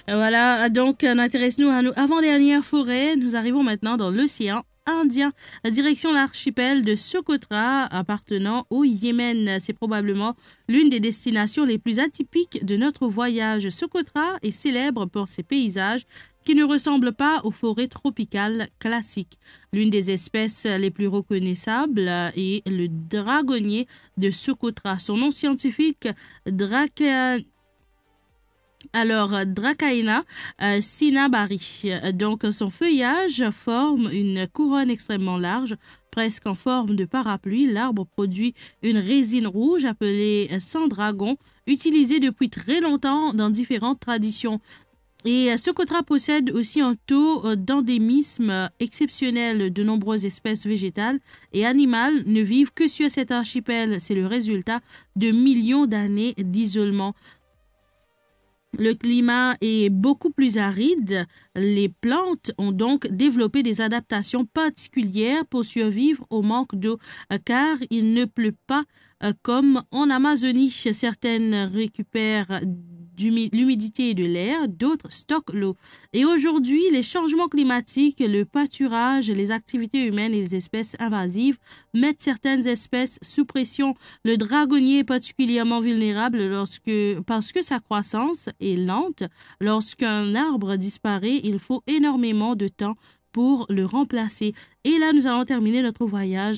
Voilà, donc intéresse-nous à nos avant-dernières forêts. Nous arrivons maintenant dans l'océan Indien, direction l'archipel de Socotra appartenant au Yémen. C'est probablement l'une des destinations les plus atypiques de notre voyage. Socotra est célèbre pour ses paysages qui ne ressemblent pas aux forêts tropicales classiques. L'une des espèces les plus reconnaissables est le dragonnier de Socotra. Son nom scientifique, Dracaena cinnabari. Donc, son feuillage forme une couronne extrêmement large, presque en forme de parapluie. L'arbre produit une résine rouge appelée sang-dragon, utilisée depuis très longtemps dans différentes traditions. Et Socotra possède aussi un taux d'endémisme exceptionnel. De nombreuses espèces végétales et animales ne vivent que sur cet archipel. C'est le résultat de millions d'années d'isolement. Le climat est beaucoup plus aride. Les plantes ont donc développé des adaptations particulières pour survivre au manque d'eau, car il ne pleut pas comme en Amazonie. Certaines récupèrent l'humidité de l'air, d'autres stockent l'eau. Et aujourd'hui, les changements climatiques, le pâturage, les activités humaines et les espèces invasives mettent certaines espèces sous pression. Le dragonnier est particulièrement vulnérable parce que sa croissance est lente. Lorsqu'un arbre disparaît, il faut énormément de temps pour le remplacer. Et là, nous allons terminer notre voyage